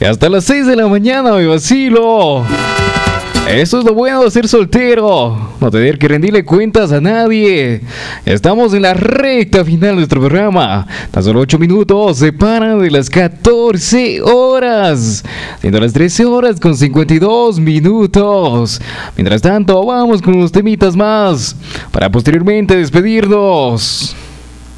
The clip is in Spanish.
Hasta las 6 de la mañana me vacilo. Eso es lo bueno de ser soltero, no tener que rendirle cuentas a nadie. Estamos en la recta final de nuestro programa. Tan solo 8 minutos separan de las 14 horas, siendo las 13 horas con 52 minutos. Mientras tanto, vamos con unos temitas más para posteriormente despedirnos.